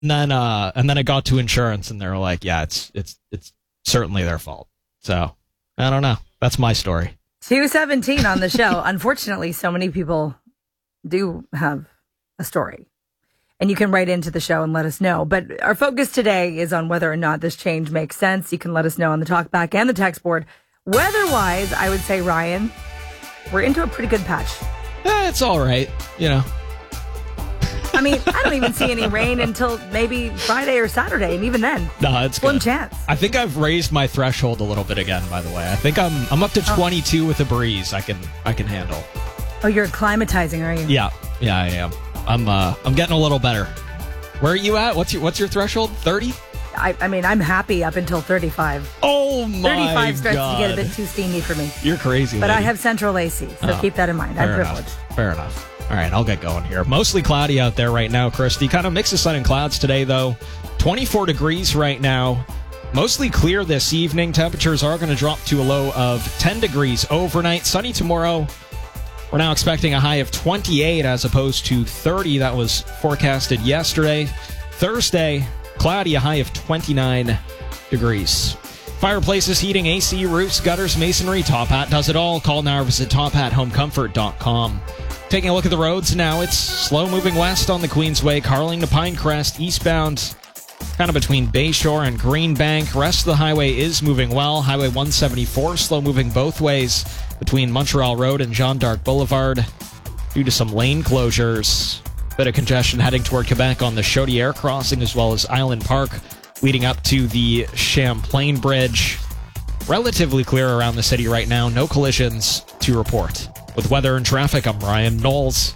And then I got to insurance, and they were like, yeah, it's certainly their fault. So I don't know. That's my story. 217 on the show. Unfortunately, so many people do have a story. And you can write into the show and let us know. But our focus today is on whether or not this change makes sense. You can let us know on the talkback and the text board. Weather-wise, I would say, Ryan, we're into a pretty good patch. It's all right, you know. I mean, I don't even see any rain until maybe Friday or Saturday, and even then, no, it's slim good. Chance. I think I've raised my threshold a little bit again. By the way, I think I'm up to 22 with a breeze. I can handle. Oh, you're acclimatizing, are you? Yeah, I am. I'm getting a little better. Where are you at? What's your threshold? 30? I mean, I'm happy up until 35. Oh my 35 starts God. to get a bit too steamy for me. You're crazy, but lady. I have central AC, so keep that in mind. I'm privileged. Fair enough. All right, I'll get going here. Mostly cloudy out there right now, Christy. Kind of mix of sun and clouds today, though. 24 degrees right now. Mostly clear this evening. Temperatures are going to drop to a low of 10 degrees overnight. Sunny tomorrow. We're now expecting a high of 28 as opposed to 30 that was forecasted yesterday. Thursday, cloudy, a high of 29 degrees. Fireplaces, heating, AC, roofs, gutters, masonry. Top Hat does it all. Call now or visit tophathomecomfort.com. Taking a look at the roads now, it's slow moving west on the Queensway, Carling to Pinecrest, eastbound, kind of between Bayshore and Greenbank. Rest of the highway is moving well. Highway 174, slow moving both ways between Montreal Road and Jean d'Arc Boulevard due to some lane closures. Bit of congestion heading toward Quebec on the Chaudière crossing as well as Island Park leading up to the Champlain Bridge. Relatively clear around the city right now. No collisions to report. With weather and traffic, I'm Ryan Knowles.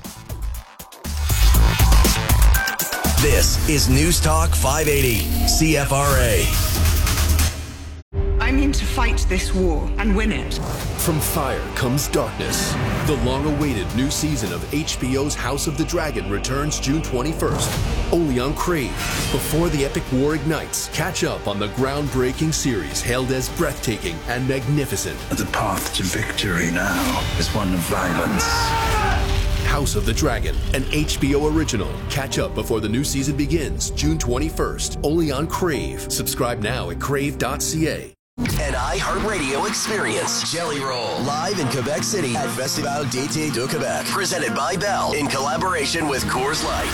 This is News Talk 580, CFRA. I'm in to fight this war and win it. From fire comes darkness. The long-awaited new season of HBO's House of the Dragon returns June 21st, only on Crave. Before the epic war ignites, catch up on the groundbreaking series hailed as breathtaking and magnificent. The path to victory now is one of violence. House of the Dragon, an HBO original. Catch up before the new season begins, June 21st, only on Crave. Subscribe now at crave.ca. An iHeartRadio experience. Jelly Roll. Live in Quebec City at Festival d'été de Québec. Presented by Bell in collaboration with Coors Light.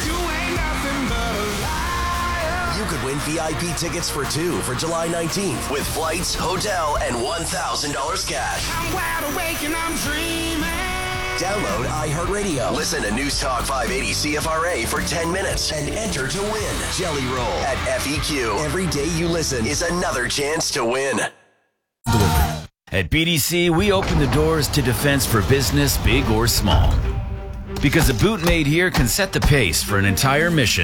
You could win VIP tickets for two for July 19th with flights, hotel, and $1,000 cash. I'm wide awake and I'm dreaming. Download iHeartRadio. Listen to News Talk 580 CFRA for 10 minutes and enter to win. Jelly Roll at FEQ. Every day you listen is another chance to win. At BDC, we open the doors to defense for business, big or small. Because a boot made here can set the pace for an entire mission.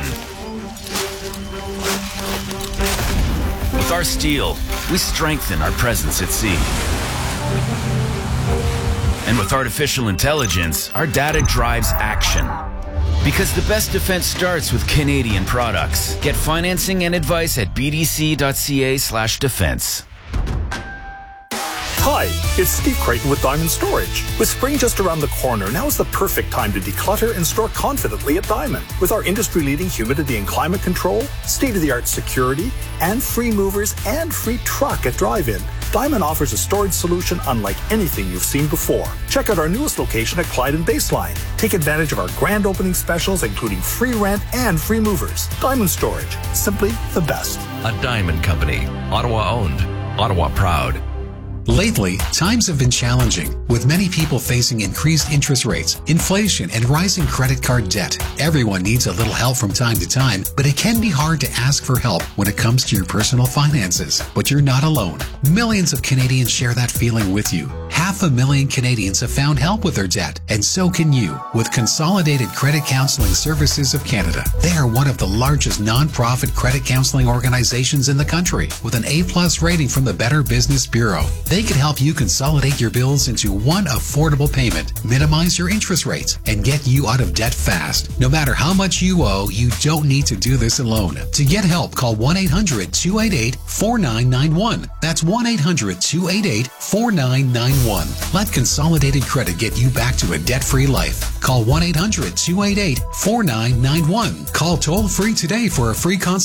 With our steel, we strengthen our presence at sea. And with artificial intelligence, our data drives action. Because the best defense starts with Canadian products. Get financing and advice at bdc.ca/defense. Hi, it's Steve Creighton with Diamond Storage. With spring just around the corner, now is the perfect time to declutter and store confidently at Diamond. With our industry-leading humidity and climate control, state-of-the-art security, and free movers and free truck at drive-in, Diamond offers a storage solution unlike anything you've seen before. Check out our newest location at Clyde and Baseline. Take advantage of our grand opening specials, including free rent and free movers. Diamond Storage, simply the best. A Diamond Company, Ottawa owned, Ottawa proud. Lately, times have been challenging, with many people facing increased interest rates, inflation, and rising credit card debt. Everyone needs a little help from time to time, but it can be hard to ask for help when it comes to your personal finances. But you're not alone. Millions of Canadians share that feeling with you. 500,000 Canadians have found help with their debt, and so can you with Consolidated Credit Counseling Services of Canada. They are one of the largest non-profit credit counseling organizations in the country, with an A+ rating from the Better Business Bureau. They They can help you consolidate your bills into one affordable payment, minimize your interest rates, and get you out of debt fast. No matter how much you owe, you don't need to do this alone. To get help, call 1-800-288-4991. That's 1-800-288-4991. Let Consolidated Credit get you back to a debt-free life. Call 1-800-288-4991. Call toll-free today for a free consultation.